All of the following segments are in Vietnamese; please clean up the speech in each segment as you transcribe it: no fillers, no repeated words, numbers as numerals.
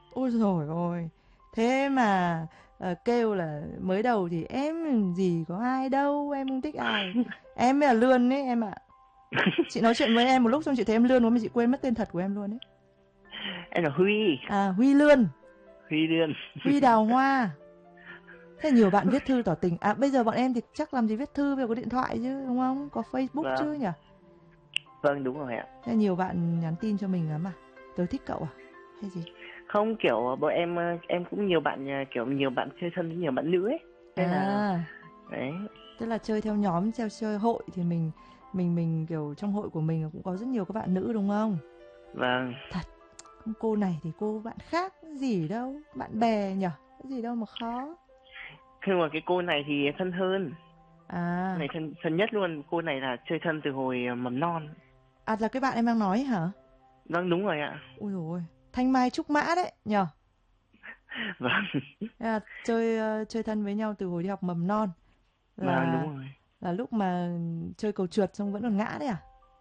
Ôi dồi ôi. Thế mà kêu là mới đầu thì em gì có ai đâu, em không thích ai. Em mới là lươn ấy em ạ. Chị nói chuyện với em một lúc xong chị thấy em lươn quá mà chị quên mất tên thật của em luôn ấy. Em là Huy. À Huy Lươn, Huy Lương. Huy Đào Hoa. Thế nhiều bạn viết thư tỏ tình. À bây giờ bọn em thì chắc làm gì viết thư, bây giờ có điện thoại chứ đúng không? Có Facebook chứ Vâng, nhỉ? vâng đúng rồi ạ. Thế nhiều bạn nhắn tin cho mình lắm à? Tớ thích cậu à? Hay gì? Không, kiểu bọn em cũng nhiều bạn, kiểu nhiều bạn chơi thân với nhiều bạn nữ ấy. Nên là À, đấy. tức là chơi theo nhóm, theo chơi hội thì mình kiểu trong hội của mình cũng có rất nhiều các bạn nữ đúng không? Vâng. Thật, cô này thì cô bạn khác gì đâu, bạn bè nhở? Cái gì đâu mà khó. Nhưng mà cái cô này thì thân hơn. Cô À, này thân thân nhất luôn. Cô này là chơi thân từ hồi mầm non. à là cái bạn em đang nói hả? Vâng đúng rồi ạ. Ui dồi ôi, Thanh Mai Trúc Mã đấy nhở? Vâng. Thế là chơi thân với nhau từ hồi đi học mầm non Vâng là đúng rồi. là lúc mà chơi cầu trượt xong vẫn còn ngã đấy à?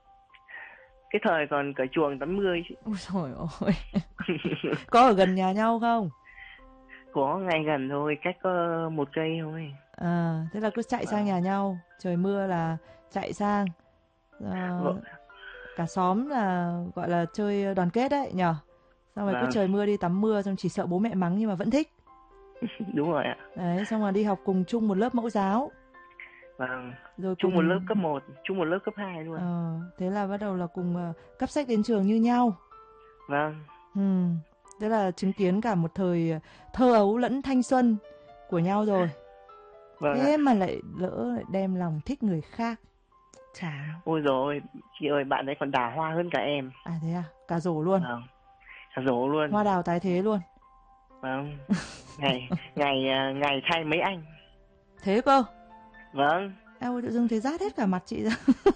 Cái thời còn cởi chuồng tắm mưa ấy chị. Ôi trời ơi, có ở gần nhà nhau không? Có ngay gần thôi, cách có 1 cây thôi. À, thế là cứ chạy sang Vâng. nhà nhau, trời mưa là chạy sang. Ờ, Vâng. cả xóm là gọi là chơi đoàn kết đấy nhở? Xong rồi cứ Vâng. trời mưa đi tắm mưa xong chỉ sợ bố mẹ mắng nhưng mà vẫn thích. Đúng rồi ạ. Đấy, xong rồi đi học cùng chung một lớp mẫu giáo, Vâng. rồi Chung một lớp cùng cấp 1, chung một lớp cấp 2 luôn. thế là bắt đầu là cùng cắp sách đến trường như nhau. Vâng. Ừm, Thế là chứng kiến cả một thời thơ ấu lẫn thanh xuân của nhau rồi. Vâng ạ. Thế mà lại lỡ lại đem lòng thích người khác. Chán. Ôi rồi chị ơi, bạn ấy còn đào hoa hơn cả em. À thế à, cả rổ luôn. Vâng. Cả rổ luôn. Hoa đào tái thế luôn. Vâng. Ngày ngày ngày thay mấy anh. Thế cơ. Vâng. Em ơi tự dưng thấy rát hết cả mặt chị ra.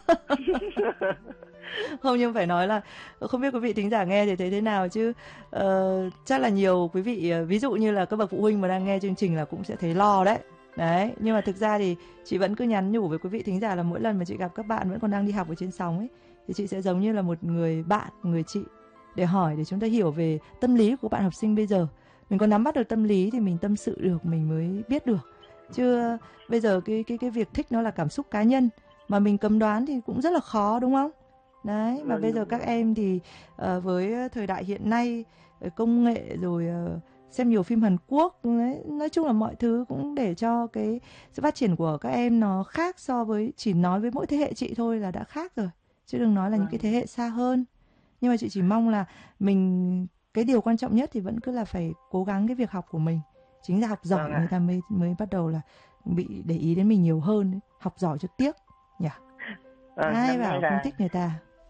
Không nhưng phải nói là không biết quý vị thính giả nghe thì thấy thế nào chứ chắc là nhiều quý vị ví dụ như là các bậc phụ huynh mà đang nghe chương trình là cũng sẽ thấy lo đấy. Đấy, nhưng mà thực ra thì chị vẫn cứ nhắn nhủ với quý vị thính giả là mỗi lần mà chị gặp các bạn vẫn còn đang đi học ở trên sóng ấy thì chị sẽ giống như là một người bạn, người chị để hỏi để chúng ta hiểu về tâm lý của bạn học sinh bây giờ. Mình có nắm bắt được tâm lý thì mình tâm sự được, mình mới biết được. Chứ bây giờ cái việc thích nó là cảm xúc cá nhân mà mình cấm đoán thì cũng rất là khó đúng không? Đấy, mà Vâng bây giờ đúng các rồi. em thì với thời đại hiện nay công nghệ rồi xem nhiều phim Hàn Quốc đấy, nói chung là mọi thứ cũng để cho cái sự phát triển của các em nó khác so với chỉ nói với mỗi thế hệ chị thôi là đã khác rồi. Chứ đừng nói là những cái thế Vâng. hệ xa hơn. Nhưng mà chị chỉ mong là mình cái điều quan trọng nhất thì vẫn cứ là phải cố gắng cái việc học của mình. Chính là học Vâng giỏi người ạ. ta mới mới bắt đầu là bị để ý đến mình nhiều hơn ấy. Học giỏi cho tiếc nhỉ. Vâng, Ai bảo không thích người ta.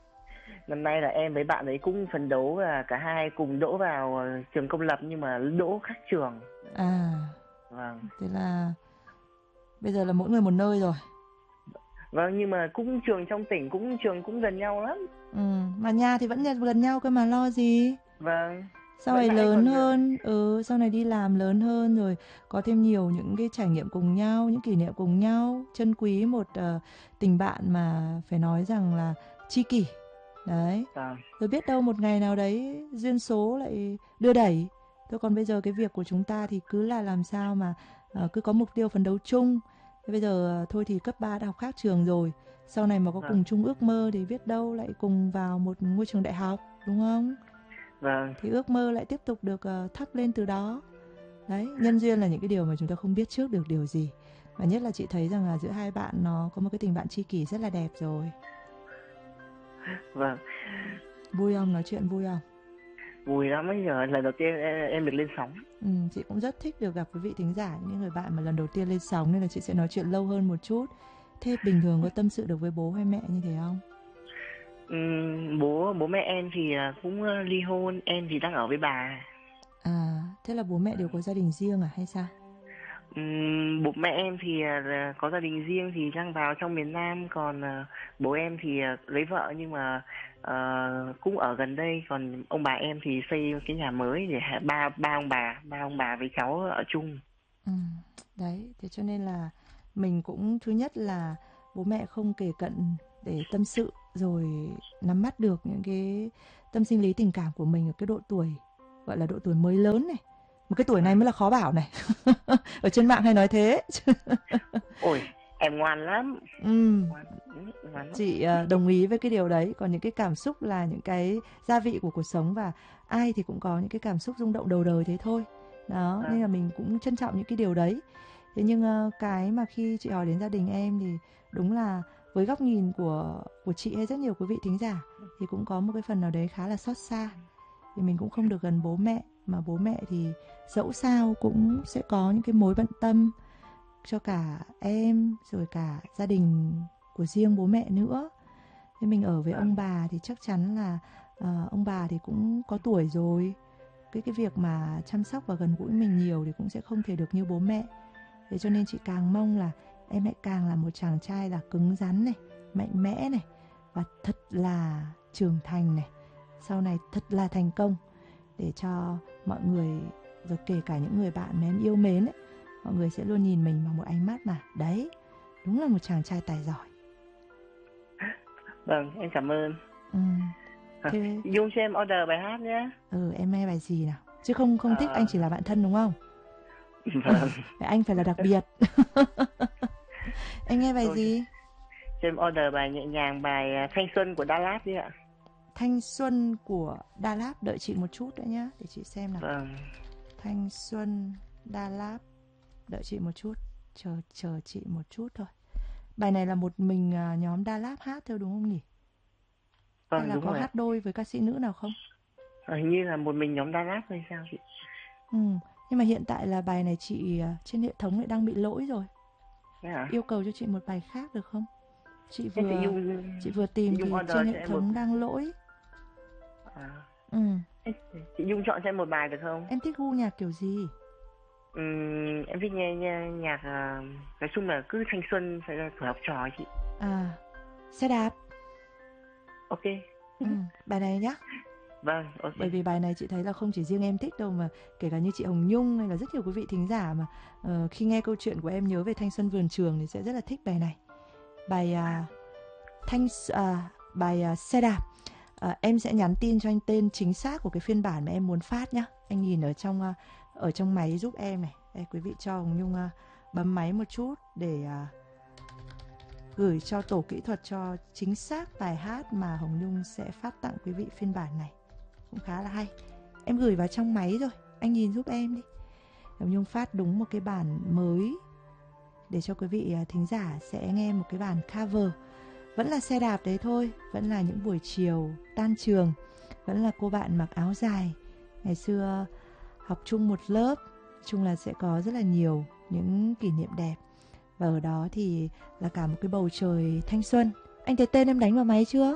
năm nay là em với bạn ấy cũng phấn đấu là cả hai cùng đỗ vào trường công lập nhưng mà đỗ khác trường. À, Vâng. thế là bây giờ là mỗi người một nơi rồi. Vâng, nhưng mà cũng trường trong tỉnh, cũng trường cũng gần nhau lắm. Mà nhà thì vẫn gần nhau cơ mà lo gì. Vâng. Sau Vẫn này mãi lớn còn hơn, sau này đi làm lớn hơn rồi có thêm nhiều những cái trải nghiệm cùng nhau, những kỷ niệm cùng nhau, trân quý một tình bạn mà phải nói rằng là tri kỷ. Đấy. vâng. Rồi biết đâu một ngày nào đấy duyên số lại đưa đẩy. Thôi còn bây giờ cái việc của chúng ta thì cứ là làm sao mà cứ có mục tiêu phấn đấu chung. Thế bây giờ thôi thì cấp 3 đã học khác trường rồi. Sau này mà có Vâng. cùng chung ước mơ thì biết đâu lại cùng vào một ngôi trường đại học, đúng không? Vâng. Thì ước mơ lại tiếp tục được thắp lên từ đó. Đấy, nhân duyên là những cái điều mà chúng ta không biết trước được điều gì. Và nhất là chị thấy rằng là giữa hai bạn nó có một cái tình bạn tri kỷ rất là đẹp rồi. Vâng. Vui không? Nói chuyện vui không? Vui lắm ấy, giờ lần đầu tiên em được lên sóng. Chị cũng rất thích được gặp quý vị thính giả, những người bạn mà lần đầu tiên lên sóng nên là chị sẽ nói chuyện lâu hơn một chút. Thế bình thường có tâm sự được với bố hay mẹ như thế không? Bố bố mẹ em thì cũng ly hôn, em thì đang ở với bà. À, thế là bố mẹ đều có gia đình riêng à hay sao? Bố mẹ em thì có gia đình riêng thì đang vào trong miền Nam, còn bố em thì lấy vợ nhưng mà cũng ở gần đây, còn ông bà em thì xây cái nhà mới để ba ông bà với cháu ở chung. Đấy, thế cho nên là mình cũng thứ nhất là bố mẹ không kề cận để tâm sự rồi nắm bắt được những cái tâm sinh lý tình cảm của mình ở cái độ tuổi gọi là độ tuổi mới lớn này. Một cái tuổi này mới là khó bảo này. Ở trên mạng hay nói thế. Ôi, em ngoan lắm. Ngoan, ngoan lắm. Chị đồng ý với cái điều đấy. Còn những cái cảm xúc là những cái gia vị của cuộc sống, và ai thì cũng có những cái cảm xúc rung động đầu đời thế thôi. Đó, nên là mình cũng trân trọng những cái điều đấy. Thế nhưng cái mà khi chị hỏi đến gia đình em thì đúng là với góc nhìn của chị hay rất nhiều quý vị thính giả thì cũng có một cái phần nào đấy khá là xót xa. Thì mình cũng không được gần bố mẹ, mà bố mẹ thì dẫu sao cũng sẽ có những cái mối bận tâm cho cả em, rồi cả gia đình của riêng bố mẹ nữa. Thế mình ở với ông bà thì chắc chắn là ông bà thì cũng có tuổi rồi. Cái việc mà chăm sóc và gần gũi mình nhiều thì cũng sẽ không thể được như bố mẹ. Thế cho nên chị càng mong là em hãy càng là một chàng trai là cứng rắn này, mạnh mẽ này, và thật là trưởng thành này, sau này thật là thành công, để cho mọi người, rồi kể cả những người bạn mà em yêu mến ấy, mọi người sẽ luôn nhìn mình bằng một ánh mắt là đấy, đúng là một chàng trai tài giỏi. Vâng, em cảm ơn. Thế Dung cho em order bài hát nhé. Em nghe bài gì nào? Chứ không thích anh chỉ là bạn thân đúng không? Vâng. Anh phải là đặc biệt. Em nghe bài gì? Cho em order bài nhẹ nhàng, bài Thanh Xuân của Đà Lạt đi ạ. Thanh Xuân của Đà Lạt, đợi chị một chút nữa nhá, để chị xem nào. Vâng. Thanh Xuân Đà Lạt, đợi chị một chút, chờ chị một chút thôi. Bài này là một mình nhóm Đà Lạt hát thôi đúng không nhỉ? Vâng, hay là đúng có rồi. Hát đôi với ca sĩ nữ nào không? Hình như là một mình nhóm Đà Lạt hay sao chị? Nhưng mà hiện tại là bài này chị trên hệ thống lại đang bị lỗi rồi. Yêu cầu cho chị một bài khác được không? Chị vừa tìm thì trên hệ thống đang lỗi. Chị Dung chọn cho em một bài được không? Em thích gu nhạc kiểu gì? Em thích nghe nhạc, nói chung là cứ thanh xuân, phải là tuổi học trò chị. Xe đạp. Ok. Bài này nhá. Vâng, ok. Bởi vì bài này chị thấy là không chỉ riêng em thích đâu, mà kể cả như chị Hồng Nhung hay là rất nhiều quý vị thính giả mà khi nghe câu chuyện của em nhớ về thanh xuân vườn trường thì sẽ rất là thích bài này. Bài Xe đạp. Em sẽ nhắn tin cho anh tên chính xác của cái phiên bản mà em muốn phát nhá. Anh nhìn ở trong máy giúp em này. Đây, quý vị cho Hồng Nhung bấm máy một chút để gửi cho tổ kỹ thuật cho chính xác bài hát mà Hồng Nhung sẽ phát tặng quý vị phiên bản này. Cũng khá là hay. Em gửi vào trong máy rồi, anh nhìn giúp em đi. Hồng Nhung phát đúng một cái bản mới để cho quý vị thính giả sẽ nghe một cái bản cover. Vẫn là xe đạp đấy thôi, vẫn là những buổi chiều tan trường, vẫn là cô bạn mặc áo dài ngày xưa học chung một lớp. Chung là sẽ có rất là nhiều những kỷ niệm đẹp. Và ở đó thì là cả một cái bầu trời thanh xuân. Anh thấy tên em đánh vào máy chưa?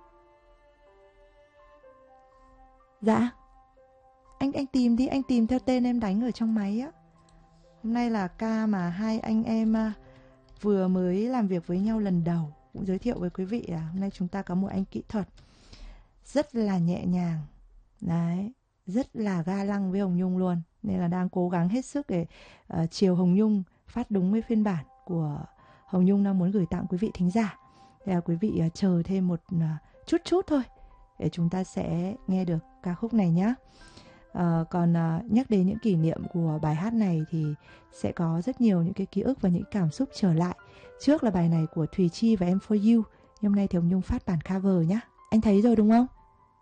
Dạ. Anh tìm đi, anh tìm theo tên em đánh ở trong máy á. Hôm nay là ca mà hai anh em vừa mới làm việc với nhau lần đầu. Cũng giới thiệu với quý vị là hôm nay chúng ta có một anh kỹ thuật rất là nhẹ nhàng. Đấy, rất là ga lăng với Hồng Nhung luôn. Nên là đang cố gắng hết sức để chiều Hồng Nhung phát đúng với phiên bản của Hồng Nhung đang muốn gửi tặng quý vị thính giả. Thế là quý vị chờ thêm một chút thôi để chúng ta sẽ nghe được ca khúc này nhé. Còn nhắc đến những kỷ niệm của bài hát này thì sẽ có rất nhiều những cái ký ức và những cảm xúc trở lại. Trước là bài này của Thùy Chi và Em For You. Nhưng hôm nay thì Hồng Nhung phát bản cover nhé. Anh thấy rồi đúng không?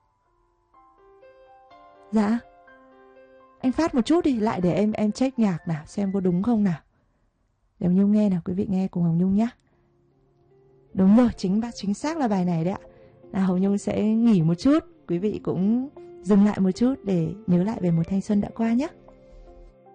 Dạ. Anh phát một chút đi, lại để em check nhạc nào, xem có đúng không nào. Để Hồng Nhung nghe nào, quý vị nghe cùng Hồng Nhung nhé. Đúng rồi, chính xác là bài này đấy ạ. Nào, Hồng Nhung sẽ nghỉ một chút, quý vị cũng dừng lại một chút để nhớ lại về một thanh xuân đã qua nhé.